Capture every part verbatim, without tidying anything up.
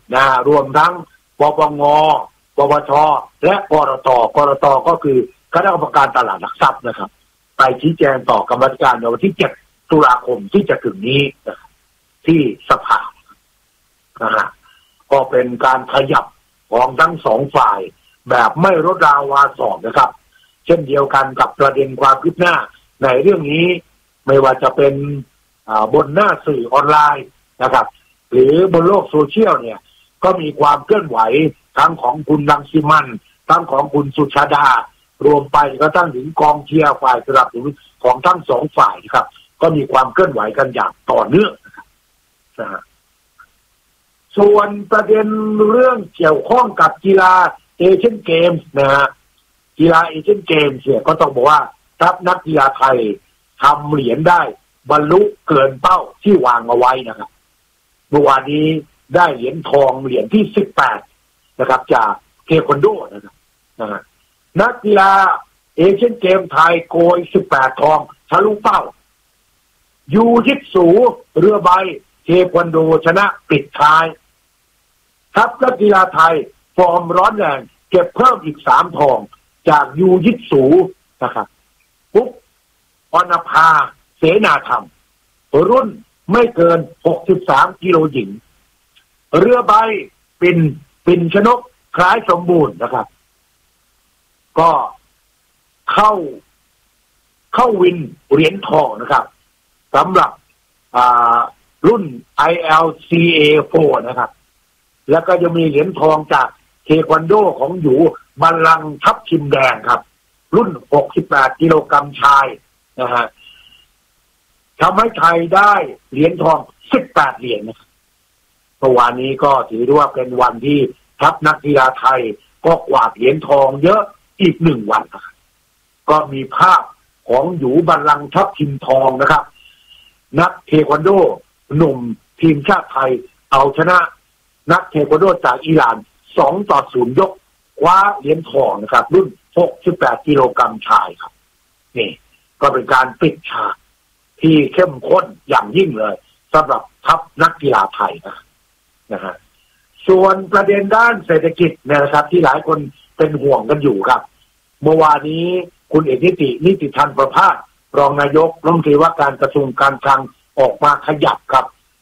นะรวมทั้งปปงปปชและกรตกรตก็คือคณะกรรมการตลาดหลักทรัพย์นะครับไปชี้แจงต่อกรรมการในวันที่เจ็ดตุลาคมที่จะถึงนี้ที่สภานะฮะก็เป็นการขยับของทั้งสองฝ่ายแบบไม่ลดราวาสอกนะครับเช่นเดียวกันกับประเด็นความคืบหน้าในเรื่องนี้ไม่ว่าจะเป็นบนหน้าสื่อออนไลน์นะครับหรือบนโลกโซเชียลเนี่ยก็มีความเคลื่อนไหวทั้งของคุณรังสิมันต์ทั้งของคุณสุชาดารวมไปก็ตั้งถึงกองเชียร์ฝ่ายสนับสนุนของทั้งสองฝ่ายครับก็มีความเคลื่อนไหวกันอย่างต่อเนื่องนะครับนะฮะส่วนประเด็นเรื่องเกี่ยวข้องกับกีฬาเอเชียนเกมส์นะฮะกีฬาเอเชียนเกมส์เนี่ยก็ต้องบอกว่าทัพนักกีฬาไทยทำเหรียญได้บรรลุเกินเป้าที่วางเอาไว้นะครับเมื่อวานนี้ได้เหรียญทองเหรียญที่สิบแปดนะครับจากเทควันโดนะครับนะฮะนักกีฬาเอเชียนเกมไทยโกยสิบแปดทองทะลุเป้ายูยิตสูเรือใบเทควันโดชนะปิดท้ายทัพนักกีฬาไทยฟอร์มร้อนแรงเก็บเพิ่มอีกสามทองจากยูยิตสูนะครับปุ๊บอณภาเสนาธรรมรุ่นไม่เกินหกสิบสามกิโลหญิงเรือใบปิ่นปิ่นชนกคล้ายสมบูรณ์นะครับก็เข้าเข้าวินเหรียญทองนะครับสำหรับรุ่น ไอ แอล ซี เอ โฟร์ นะครับแล้วก็จะมีเหรียญทองจากเทควันโดของหยูบัลลังก์ทับทิมแดงครับรุ่นหกสิบแปดกิโลกรัมชายนะฮะทำให้ไทยได้เหรียญทองสิบแปดเหรียญนะครับเมื่อวานนี้ก็ถือว่าเป็นวันที่ทัพนักกีฬาไทยก็กวาดเหรียญทองเยอะอีกหนึ่งวันนะครับก็มีภาพของหยูบัลลังก์ทับทิมทองนะครับนักเทควันโดหนุ่มทีมชาติไทยเอาชนะนักเทควันโดจากอิหร่านสองต่อศูนย์ยกคว้าเหรียญทองนะครับรุ่นหกสิบแปดกิโลกรัมชายครับนี่ก็เป็นการปิดฉากที่เข้มข้นอย่างยิ่งเลยสำหรับทัพนักกีฬาไทยนะนะฮะส่วนประเด็นด้านเศรษฐกิจนะครับที่หลายคนเป็นห่วงกันอยู่ครับเมื่อวานนี้คุณเอกนิตินิติธันประภาสรองนายกรัฐมนตรีว่าการกระทรวงการคลังออกมาขยับครับ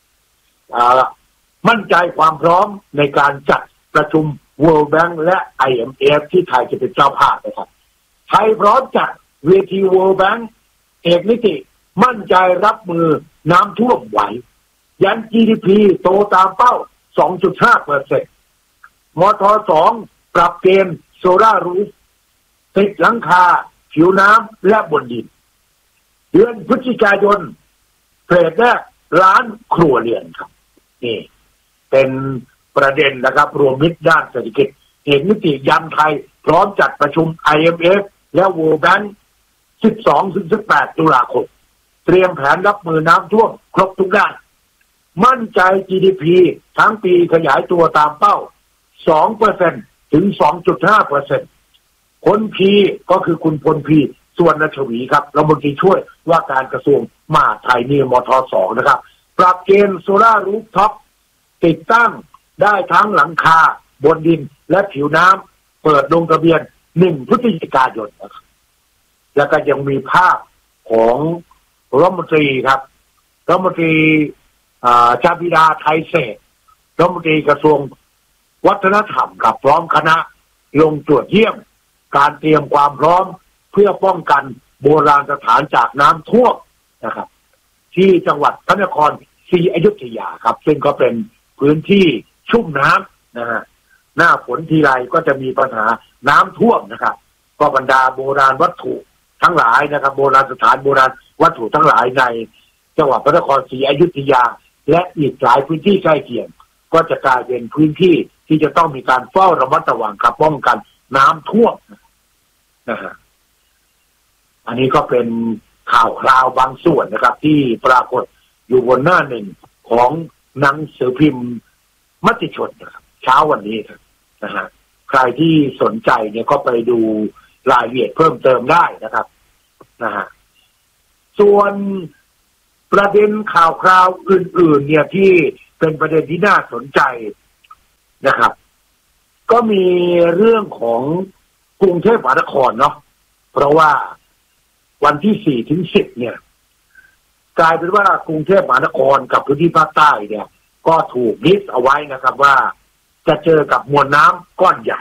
มั่นใจความพร้อมในการจัดประชุม World Bank และ ไอ เอ็ม เอฟ ที่ไทยจะเป็นเจ้าภาพนะครับไทยพร้อมจัดเวที World Bank เอกนิติมั่นใจรับมือน้ำท่วมไหวยัน จี ดี พี โตตามเป้า สองจุดห้าเปอร์เซ็นต์ มท. สองปรับเกณฑ์โซล่ารูฟติดหลังคาผิวน้ำและบนดินเดือนพฤศจิกายนเทรดแรกล้านครัวเรือนครับนี่เป็นประเด็นนะครับรวมมิตรด้านเศรษฐกิจเอกนิติย้ำไทยพร้อมจัดประชุม ไอ เอ็ม เอฟ และ World Bank สิบสองถึงสิบแปด ตุลาคมเตรียมแผนรับมือน้ำท่วมครบทุกด้านมั่นใจ จี ดี พี ทั้งปีขยายตัวตามเป้า สองเปอร์เซ็นต์ ถึง สองจุดห้าเปอร์เซ็นต์ คนพีก็คือคุณพลพีส่วนนชวีครับรัฐมนตรีช่วยว่าการกระทรวงมหาดไทยนี่มท. สองนะครับปรับเกณฑ์โซล่ารูฟท็อปติดตั้งได้ทั้งหลังคาบนดินและผิวน้ำเปิดลงทะเบียนหนึ่งพฤศจิกายนนะครับแล้วก็ยังมีภาพของรัฐมนตรีครับรัฐมนตรีชาบิดาไทยเศรษฐ์รัฐมนตรีกระทรวงวัฒนธรรมกับพร้อมคณะลงตรวจเยี่ยมการเตรียมความพร้อมเพื่อป้องกันโบราณสถานจากน้ำท่วมนะครับที่จังหวัดพระนครศรีอยุธยาครับซึ่งก็เป็นพื้นที่ชุ่มน้ำนะฮะหน้าฝนทีไรก็จะมีปัญหาน้ำท่วมนะครับก็บรรดาโบราณวัตถุทั้งหลายนะครับโบราณสถานโบราณวัตถุทั้งหลายในจังหวัดพระนครศรีอยุธยาและอีกหลายพื้นที่ใกล้เคียงก็จะกลายเป็นพื้นที่ที่จะต้องมีการเฝ้าระมัดระวังกับป้องกันน้ำท่วมนะฮะอันนี้ก็เป็นข่าวคราวบางส่วนนะครับที่ปรากฏอยู่บนหน้าหนึ่งของหนังสือพิมพ์มติชนนะครับเช้าวันนี้นะฮะใครที่สนใจเนี่ยก็ไปดูรายละเอียดเพิ่มเติมได้นะครับนะฮะส่วนประเด็นข่าวคราวอื่นๆเนี่ยที่เป็นประเด็นที่น่าสนใจนะครับก็มีเรื่องของกรุงเทพมหานครเนาะเพราะว่าวันที่สี่ถึงสิบเนี่ยกลายเป็นว่ากรุงเทพมหานครกับพื้นที่ภาคใต้เนี่ยก็ถูกลิสต์เอาไว้นะครับว่าจะเจอกับมวลน้ำก้อนใหญ่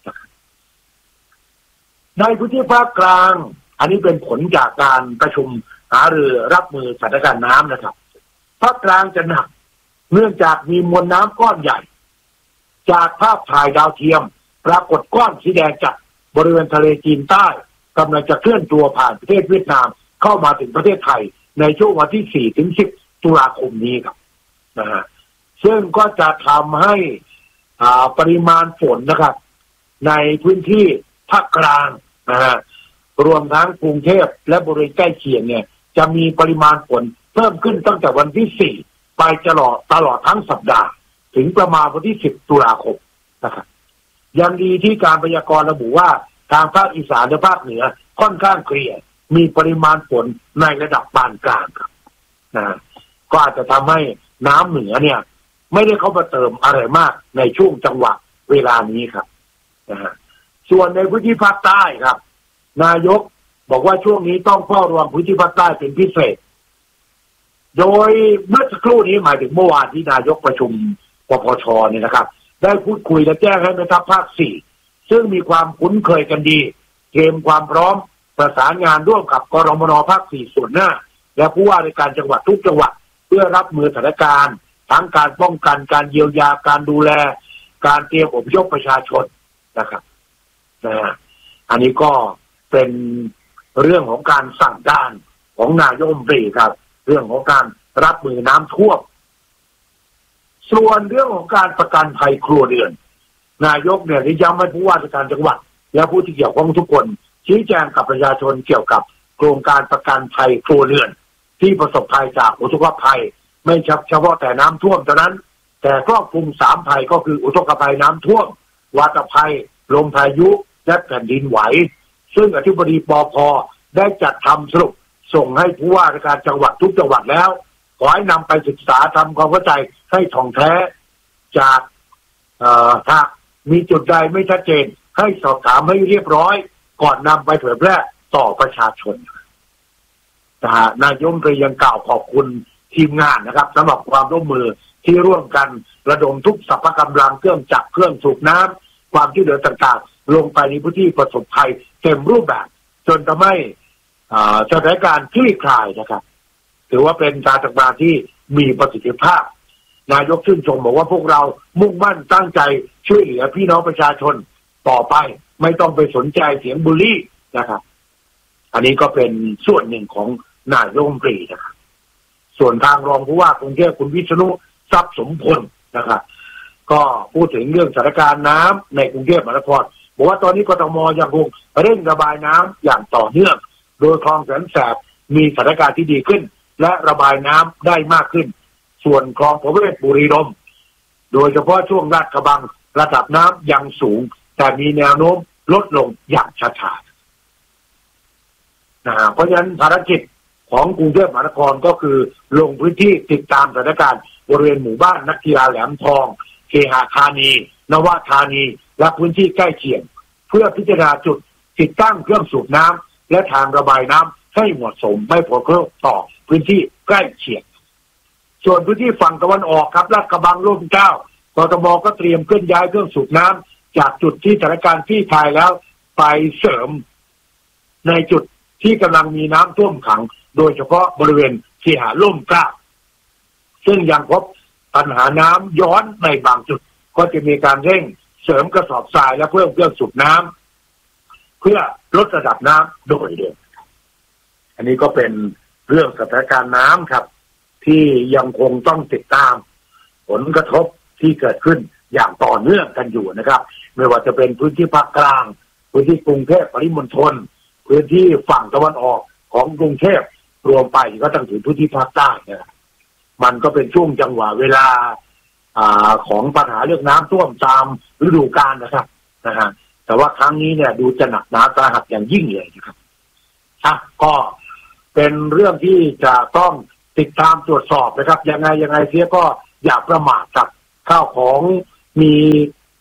ในพื้นที่ภาคกลางอันนี้เป็นผลจากการประชุมหารือรับมือสถานการณ์น้ำนะครับภาคกลางจะหนักเนื่องจากมีมวลน้ำก้อนใหญ่จากภาพถ่ายดาวเทียมปรากฏก้อนสีแดงจัดบริเวณทะเลจีนใต้กำลังจะเคลื่อนตัวผ่านประเทศเวียดนามเข้ามาถึงประเทศไทยในช่วงวันที่สี่ถึงสิบตุลาคมนี้ครับนะฮะซึ่งก็จะทำให้อ่าปริมาณฝนนะครับในพื้นที่ภาคกลางนะฮะรวมทั้งกรุงเทพและบริเวณใกล้เคียงเนี่ยจะมีปริมาณฝนเพิ่มขึ้นตั้งแต่วันที่สี่ไปตลอดตลอดทั้งสัปดาห์ถึงประมาณวันที่สิบตุลาคมนะครับยังดีที่การพยากรณ์ระบุว่าทางภาคอีสานและภาคเหนือค่อนข้างเคลียร์มีปริมาณฝนในระดับปานกลางครับนะก็อาจจะทำให้น้ำเหนือเนี่ยไม่ได้เข้ามาเติมอะไรมากในช่วงจังหวะเวลานี้ครับนะฮะส่วนในพื้นที่ภาคใต้ครับนายกบอกว่าช่วงนี้ต้องเฝ้าระวังพื้นที่ภาคใต้เป็นพิเศษโดยเมื่อสักครู่นี้หมายถึงเมื่อวานที่นายกประชุมปปช.เนี่ยนะครับได้พูดคุยและแจ้งให้แม่ทัพภาคสี่ซึ่งมีความคุ้นเคยกันดีเตรียมความพร้อมประสานงานร่วมกับกรมน.ภาคสี่ส่วนหน้าและผู้ว่าราชการจังหวัดทุกจังหวัดเพื่อรับมือสถานการณ์ทั้งการป้องกันการเยียวยาการดูแลการเตรียมอพยพประชาชนนะครับนะอันนี้ก็เป็นเรื่องของการสั่งการของนายกรัฐมนตรีครับเรื่องของการรับมือน้ำท่วมส่วนเรื่องของการประกันภัยครัวเรือนนายกเนี่ยได้ย้ำให้ผู้ว่าราชการจังหวัดและผู้ที่เกี่ยวข้องทุกคนชี้แจงกับประชาชนเกี่ยวกับโครงการประกันภัยครัวเรือนที่ประสบภัยจากอุทกภัยไม่เฉพาะแต่น้ำท่วมเท่านั้นแต่ครอบคลุมสามภัยก็คืออุทกภัยน้ำท่วมวาตภัยลมพายุและแผ่นดินไหวซึ่งอธิบดีปภ.ได้จัดทำสรุปส่งให้ผู้ว่าราชการจังหวัดทุกจังหวัดแล้วขอให้นำไปศึกษาทำความเข้าใจให้ถ่องแท้จากถ้ามีจุดใดไม่ชัดเจนให้สอบถามให้เรียบร้อยก่อนนำไปเผยแพร่ต่อประชาชนนายกรัฐมนตรียังกล่าวขอบคุณทีมงานนะครับสำหรับความร่วมมือที่ร่วมกันระดมทุกสรรพกำลังเครื่องจักรเครื่องสูบน้ำความช่วยเหลือต่างๆลงไปในพื้นที่ประสบภัยเต็มรูปแบบจนทำให้สถานการณ์คลี่คลายนะครับถือว่าเป็นการทำงานที่มีประสิทธิภาพนายกชื่นชมบอกว่าพวกเรามุ่งมั่นตั้งใจช่วยเหลือพี่น้องประชาชนต่อไปไม่ต้องไปสนใจเสียงบูลลี่นะครับอันนี้ก็เป็นส่วนหนึ่งของนายกรัฐมนตรีนะครับส่วนทางรองผู้ว่ากรุงเทพคุณวิษณุทรัพย์สมพลนะครับก็พูดถึงเรื่องสถานการณ์น้ำในกรุงเทพมหานครบอกว่าตอนนี้กทมยังคงเร่งระบายน้ำอย่างต่อเนื่องโดยคลองแสนแสบมีสถานการณ์ที่ดีขึ้นและระบายน้ำได้มากขึ้นส่วนคลองพระเวทบุรีรมย์โดยเฉพาะช่วงลาดกระบังระดับน้ำยังสูงแต่มีแนวโน้มลดลงอย่างช้าๆนะเพราะฉะนั้นภารกิจของกรุงเทพมหานครก็คือลงพื้นที่ติดตามสถานการณ์บริเวณหมู่บ้านนักกีฬาแหลมทองเคหธานีนวธานีและพื้นที่ใกล้เคียงเพื่อพิจารณาจุดติดตั้งเครื่องสูบน้ำและทางระบายน้ำให้เหมาะสมไม่ผลกระทบต่อพื้นที่ใกล้เคียงส่วนพื้นที่ฝั่งตะวันออกครับลาดกระบังร่มเกล้ากทมก็เตรียมเคลื่อนย้ายเครื่องสูบน้ำจากจุดที่สถานการณ์ที่คลายแล้วไปเสริมในจุดที่กำลังมีน้ำท่วมขังโดยเฉพาะบริเวณเคหะร่มเกล้าซึ่งยังพบปัญหาน้ำย้อนในบางจุดก็จะมีการเร่งเสริมกระสอบทรายและเพิ่มเครื่องสูบน้ำเพื่อลดระดับน้ำโดยเร็วอันนี้ก็เป็นเรื่องสถานการณ์น้ำครับที่ยังคงต้องติดตามผลกระทบที่เกิดขึ้นอย่างต่อเนื่องกันอยู่นะครับไม่ว่าจะเป็นพื้นที่ภาคกลางพื้นที่กรุงเทพปริมณฑลพื้นที่ฝั่งตะวันออกของกรุงเทพรวมไปก็ตั้งถึงพื้นที่ภาคใต้นะครับมันก็เป็นช่วงจังหวะเวลาอ่าของปัญหาเรื่องน้ำท่วมตามฤดูกาลนะครับนะฮะแต่ว่าครั้งนี้เนี่ยดูจะหนักหนาสาหัสอย่างยิ่งเลยนะครับอ่ะก็เป็นเรื่องที่จะต้องติดตามตรวจสอบนะครับยังไงยังไงเสียก็อย่าประมาทกับข้าวของมี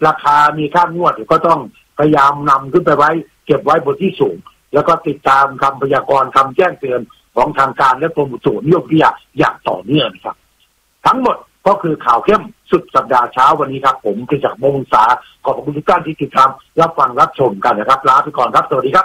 ราคามีค่างวดก็ต้องพยายามนำขึ้นไปไว้เก็บไว้บนที่สูงแล้วก็ติดตามคำพยากรณ์คำแจ้งเตือนของทางการและกรมอุตุนิยมวิทยาอย่างต่อเนื่องครับทั้งหมดก็คือข่าวเข้มสุดสัปดาห์เช้าวันนี้ครับผมกฤษณักษ์ มงคลสาขอบคุณทุกท่านที่ติดตามรับฟังรับชมกันนะครับลาไปก่อนครับสวัสดีครับ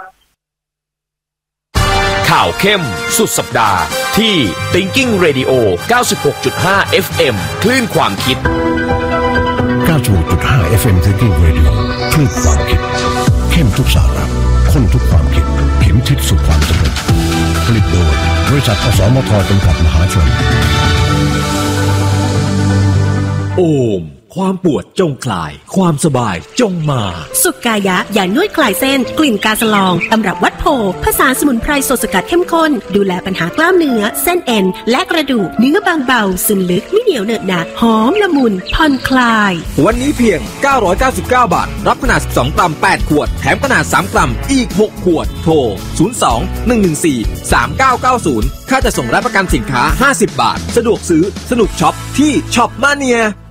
ข่าวเข้มสุดสัปดาห์ที่ Thinking Radio เก้าสิบหกจุดห้า เอฟ เอ็ม คลื่นความคิดเก้าสิบหกจุดห้า เอฟ เอ็ม Thinking Radio คลื่นความคิดเข้มทุกสาระข้นทุกความคิดเข็มทิศสู่ความสำเร็จผลิตโดยบริษัทอสมทจำกัดมหาชนโอมความปวดจงคลายความสบายจงมาสุกายะยานวดคลายเส้นกลิ่นกาสลองตำรับวัดโพผสานสมุนไพรสดสกัดเข้มข้นดูแลปัญหากล้ามเนื้อเส้นเอ็นและกระดูกเนื้อบางเบาซึมลึกไม่เหนียวเหนอะหนะหอมละมุนผ่อนคลายวันนี้เพียงเก้าร้อยเก้าสิบเก้าบาทรับขนาดสิบสองกรัมแปดขวดแถมขนาดสามกรัมอีกหกขวดโทรศูนย์ สอง หนึ่ง หนึ่ง สี่ สาม เก้า เก้า ศูนย์ค่าจะส่งรับประกันสินค้าห้าสิบบาทสะดวกซื้อสนุกช็อปที่ช็อปมาเนีย